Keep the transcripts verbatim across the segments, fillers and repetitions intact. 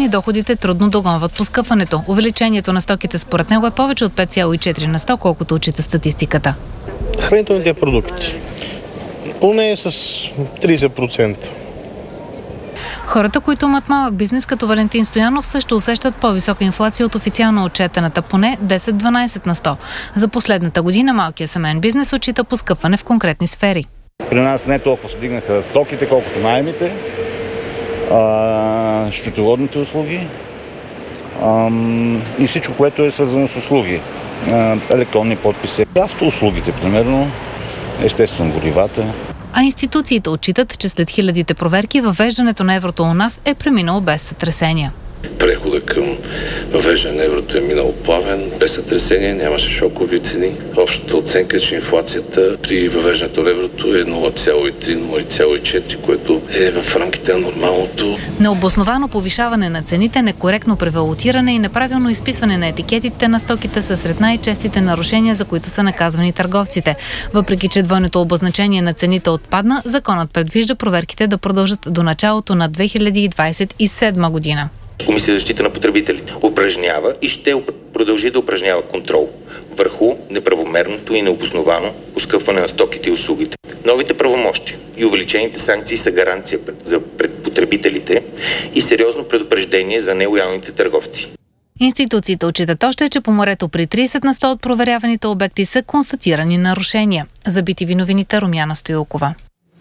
и доходите трудно догонват поскъпването. Увеличението на стоките според него е повече от пет цяло и четири на сто, колкото отчита статистиката. Хранителните продукти. Поне е с трийсет процента. Хората, които имат малък бизнес, като Валентин Стоянов, също усещат по-висока инфлация от официално отчетената, поне десет до дванайсет на сто. За последната година малкият семейен бизнес отчита поскъпване в конкретни сфери. При нас не толкова се дигнаха стоките, колкото наемите, а, счетоводните услуги а, и всичко, което е свързано с услуги. А, електронни подписи, автоуслугите, примерно, естествено горивата. А институциите отчитат, че след хилядите проверки въвеждането на еврото у нас е преминало без сътресения. Прехода към въвеждане на еврото е минал плавен, без сътресение, нямаше шокови цени. Общата оценка е, че инфлацията при въвеждането на еврото е нула цяло и три - нула цяло и четири, което е в рамките на нормалното. Необосновано повишаване на цените, некоректно превалутиране и неправилно изписване на етикетите на стоките са сред най-честите нарушения, за които са наказвани търговците. Въпреки че двойното обозначение на цените отпадна, законът предвижда проверките да продължат до началото на две хиляди двайсет и седма година. Комисия за защита на потребителите упражнява и ще продължи да упражнява контрол върху неправомерното и необосновано поскъпване на стоките и услугите. Новите правомощия и увеличените санкции са гаранция за пред потребителите и сериозно предупреждение за нелоялните търговци. Институциите отчитат още, че по морето при трийсет на сто от проверяваните обекти са констатирани нарушения. За Би Ти Ви новините Румяна Стоилкова.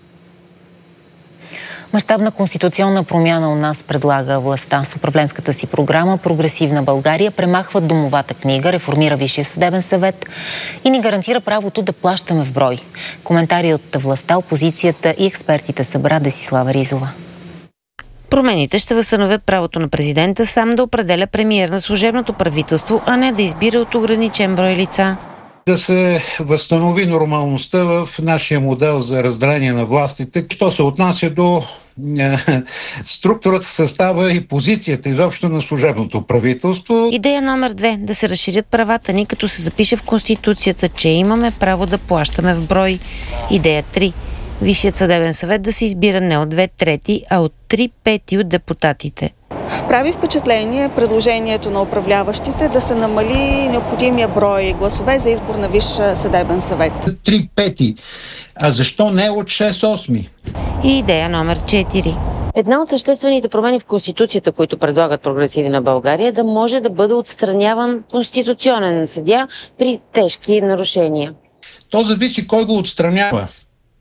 Мащабна конституционна промяна у нас предлага властта. С управленската си програма Прогресивна България премахва домовата книга, реформира Висшия съдебен съвет и ни гарантира правото да плащаме в брой. Коментари от властта, опозицията и експертите събра Десислава Ризова. Промените ще възстановят правото на президента сам да определя премиер на служебното правителство, а не да избира от ограничен брой лица. Да се възстанови нормалността в нашия модел за разделение на властите, що се отнася до е, структурата, състава и позицията изобщо на служебното правителство. Идея номер две – да се разширят правата ни, като се запише в Конституцията, че имаме право да плащаме в брой. Идея три – Висшият съдебен съвет да се избира не от две трети, а от три пети от депутатите. Прави впечатление предложението на управляващите да се намали необходимия брой гласове за избор на Висш съдебен съвет. Три пети. А защо не от шест осми? И идея номер четири. Една от съществените промени в Конституцията, които предлагат Прогресивна България, е да може да бъде отстраняван конституционен съдия при тежки нарушения. То зависи кой го отстранява.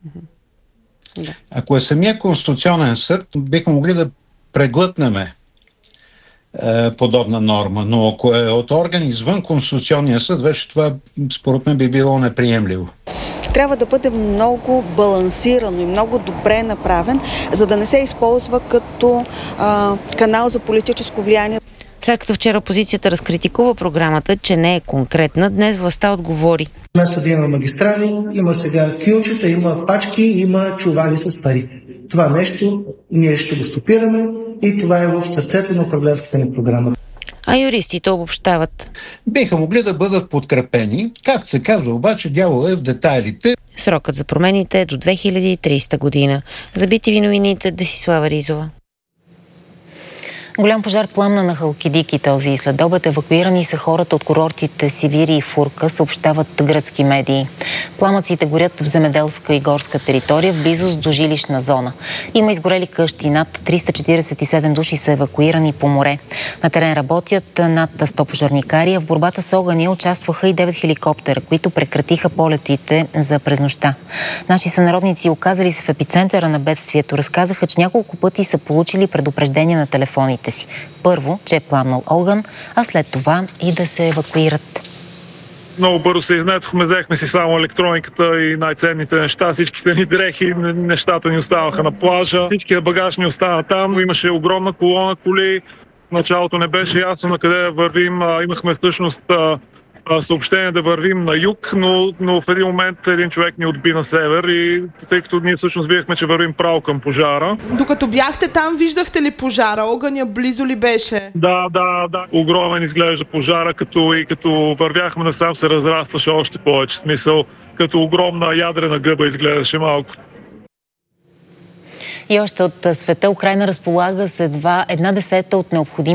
Да. Ако е самия Конституционен съд, бихме могли да преглътнеме е, подобна норма, но ако е от орган извън Конституционния съд, вече това според мен би било неприемливо. Трябва да бъде много балансирано и много добре направен, за да не се използва като а, канал за политическо влияние. След като вчера опозицията разкритикува програмата, че не е конкретна, днес властта отговори. Вместо да има магистрали, има сега кюлчета, има пачки, има чували с пари. Това нещо ние ще го стопираме и това е в сърцето на управленската ни програма. А юристите обобщават. Биха могли да бъдат подкрепени. Както се казва, обаче дяволът е в детайлите. Срокът за промените е до две хиляди и трийсета година. За Би Ти Ви новините Десислава Ризова. Голям пожар пламна на Халкидики този следобед. Евакуирани са хората от курортите Сивири и Фурка, съобщават гръцки медии. Пламъците горят в земеделска и горска територия в близост до жилищна зона. Има изгорели къщи. Над триста четирийсет и седем души са евакуирани по море. На терен работят над сто пожарникари, а в борбата с огъня участваха и девет хеликоптера, които прекратиха полетите за през нощта. Наши сънародници, оказали се в епицентъра на бедствието, разказаха, че няколко пъти са получили предупреждения на телефоните си. Първо, че е пламнал огън, а след това и да се евакуират. Много бързо се изнетохме, взехме си само електрониката и най-ценните неща. Всичките ни дрехи, нещата ни оставаха на плажа. Всичкият багаж ни остана там. Имаше огромна колона коли. В началото не беше ясно на къде да вървим. Имахме всъщност съобщение да вървим на юг, но, но в един момент един човек ни отби на север и тъй като ние всъщност видяхме, че вървим право към пожара. Докато бяхте там, виждахте ли пожара? Огъня близо ли беше? Да, да, да. Огромен изглежда пожара, като и като вървяхме насам се разрастваше още повече. Смисъл, като огромна ядрена гъба изглеждаше малко. И още от света Украйна разполага с едва една десета от необходими